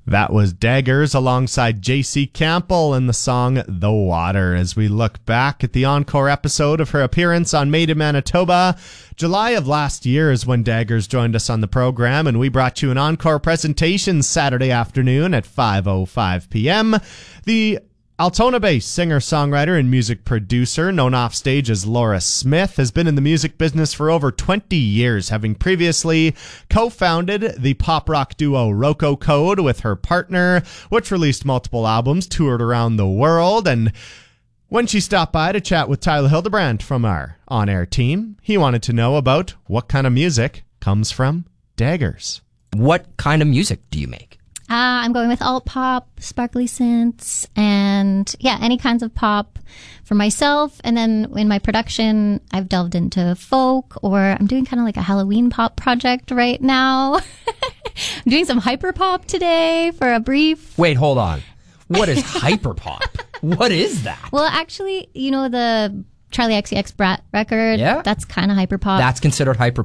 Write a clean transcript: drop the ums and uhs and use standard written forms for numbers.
That was Daggers alongside J.C. Campbell in the song The Water as we look back at the encore episode of her appearance on Made in Manitoba. July of last year is when Daggers joined us on the program, and we brought you an encore presentation Saturday afternoon at 5:05 p.m. The Altona-based singer-songwriter and music producer, known offstage as Laura Smith, has been in the music business for over 20 years, having previously co-founded the pop-rock duo Rocco Code with her partner, which released multiple albums, toured around the world, and when she stopped by to chat with Tyler Hildebrand from our on-air team, he wanted to know about what kind of music comes from Daggers. What kind of music do you make? I'm going with alt pop, sparkly synths, and any kinds of pop for myself. And then in my production, I've delved into folk, or I'm doing kind of like a Halloween pop project right now. I'm doing some hyper pop today for a brief. Wait, hold on. What is hyper pop? What is that? Well, actually, the Charlie XCX Brat record? Yeah. That's kind of hyper pop. That's considered hyper